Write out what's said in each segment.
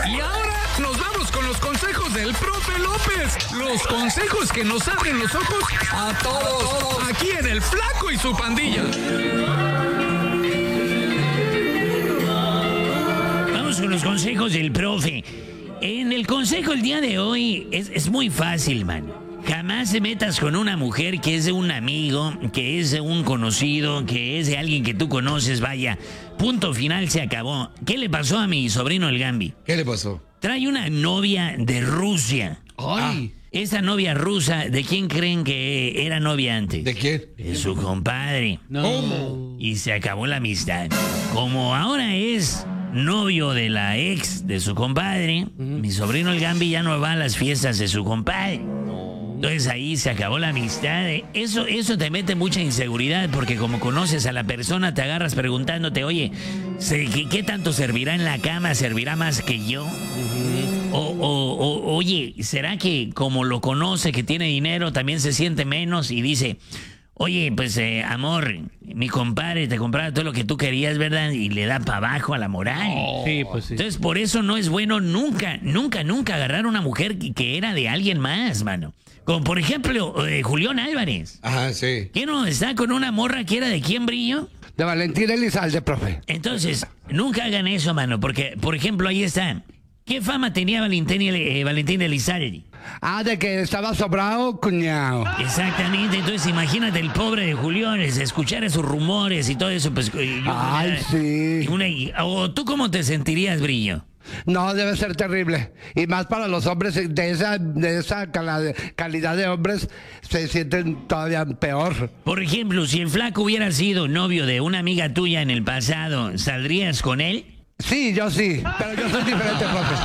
Y ahora nos vamos con los consejos del profe López. Los consejos que nos abren los ojos a todos. Aquí en El Flaco y su Pandilla. Vamos con los consejos del profe. En el consejo el día de hoy es muy fácil, man. Jamás te metas con una mujer que es de un amigo, que es de un conocido, que es de alguien que tú conoces, vaya. Punto final, se acabó. ¿Qué le pasó a mi sobrino el Gambi? ¿Qué le pasó? Trae una novia de Rusia. ¡Ay! Esa novia rusa, ¿de quién creen que era novia antes? ¿De quién? De su compadre. No. ¿Cómo? Y se acabó la amistad. Como ahora es novio de la ex de su compadre, mi sobrino el Gambi ya no va a las fiestas de su compadre. Entonces ahí se acabó la amistad. Eso te mete mucha inseguridad porque como conoces a la persona te agarras preguntándote, oye, ¿qué tanto servirá en la cama? ¿Servirá más que yo? Oye, ¿será que como lo conoce, que tiene dinero, también se siente menos y dice, oye, pues amor, mi compadre te compraba todo lo que tú querías, ¿verdad? Y le da para abajo a la moral. Sí, pues sí. Entonces, por eso no es bueno nunca agarrar a una mujer que era de alguien más, mano. Como por ejemplo, Julián Álvarez. Ajá, sí. ¿Quién no está con una morra que era de quién, Brillo? De Valentín Elizalde, profe. Entonces, nunca hagan eso, mano, porque, por ejemplo, ahí está. ¿Qué fama tenía Valentín Elizalde? Ah, de que estaba sobrado, cuñado. Exactamente, entonces imagínate el pobre de Julián, escuchar esos rumores y todo eso, pues... Ay, sí. ¿O tú cómo te sentirías, Brillo? No, debe ser terrible. Y más para los hombres de esa calidad de hombres se sienten todavía peor. Por ejemplo, si el flaco hubiera sido novio de una amiga tuya en el pasado, ¿saldrías con él? Sí, yo sí. Pero yo soy diferente,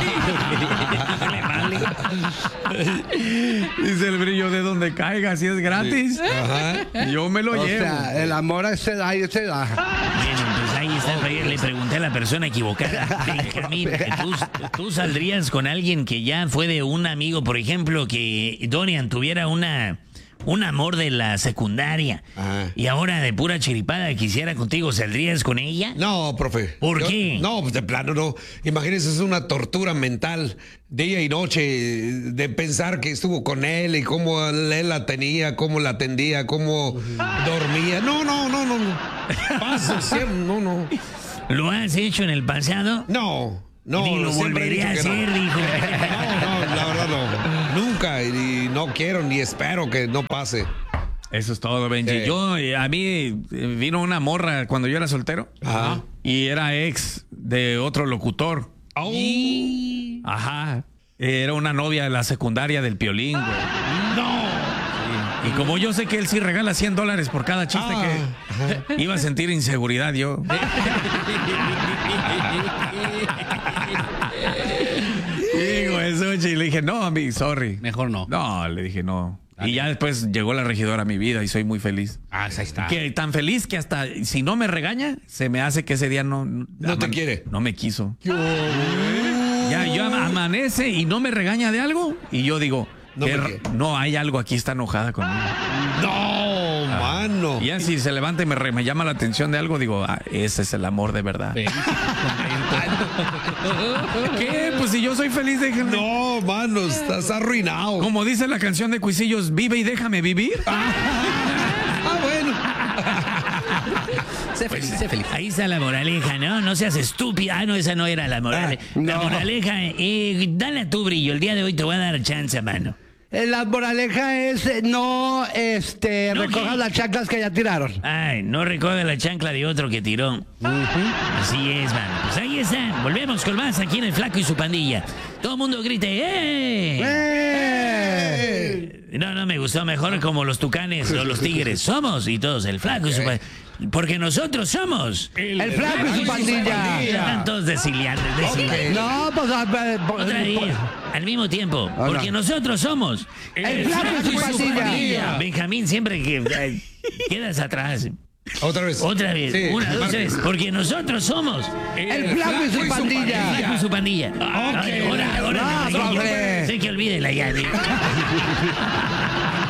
profe. Dice el Brillo, de donde caiga, si es gratis. Ajá. Yo me lo O llevo. sea, el amor se da y se da. Bueno, pues ahí está. Le pregunté a la persona equivocada. Benjamín, ¿tú saldrías con alguien que ya fue de un amigo, por ejemplo, que Dorian tuviera un amor de la secundaria Ajá. y ahora de pura chiripada quisiera contigo, ¿saldrías con ella? No, profe. ¿Por qué? No, pues de plano no. Imagínese, es una tortura mental, día y noche, de pensar que estuvo con él y cómo él la tenía, cómo la atendía, cómo dormía. No. Paso, siempre, no. ¿Lo has hecho en el pasado? No, Ni lo siempre he volveré dicho a que hacer, no. dijo. No, la verdad no. Nunca, y no quiero ni espero que no pase. Eso es todo, Benji. Yo, a mí vino una morra cuando yo era soltero. Ajá. Y era ex de otro locutor. Ajá. Era una novia de la secundaria del Piolín, güey. ¡No! Sí. Y como yo sé que él sí regala $100 por cada chiste que iba a sentir inseguridad yo. Digo eso, y le dije, no, sorry. Mejor no. No, le dije no. Y ya después llegó la regidora a mi vida y soy muy feliz. Ah, ahí está. Que tan feliz que hasta si no me regaña, se me hace que ese día no te quiere. No me quiso. Ya yo amanece y no me regaña de algo y yo digo, no hay algo aquí, está enojada conmigo. No, mano. Y ya si se levanta y me llama la atención de algo, digo, ese es el amor de verdad. ¿Qué? Pues si yo soy feliz, déjenme. No, mano, estás arruinado. Como dice la canción de Cuisillos, vive y déjame vivir. Bueno. Sé feliz, sé feliz. Ahí está la moraleja, ¿no? No seas estúpida. Ah, no, esa no era la moraleja. La moraleja, dale a tu Brillo. El día de hoy te voy a dar chance, mano. La moraleja es no, recojas las chanclas que ya tiraron. Ay, no recoge la chancla de otro que tiró. Así es, mano. Pues ahí están. Volvemos con más aquí en El Flaco y su Pandilla. Todo el mundo grite, ¡eh! No me gustó. Mejor como los tucanes o los tigres. Somos y todos El Flaco y su Pandilla. Porque nosotros somos El Flaco y su Pandilla. Están todos desiliando. No, pues... Otra vez, al mismo tiempo. Porque nosotros somos El Flaco y su Pandilla. Benjamín, siempre que quedas atrás. Otra vez. Otra vez. Sí. Una, dos, tres. Porque nosotros somos El Flaco y su El Pandilla. Flaco y su Pandilla. Ahora, No, profe. sé que olvídela ya.